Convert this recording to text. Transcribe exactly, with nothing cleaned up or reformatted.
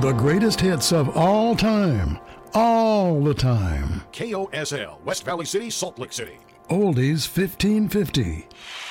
The greatest hits of all time, all the time. K O S L, West Valley City, Salt Lake City. Oldies fifteen fifty.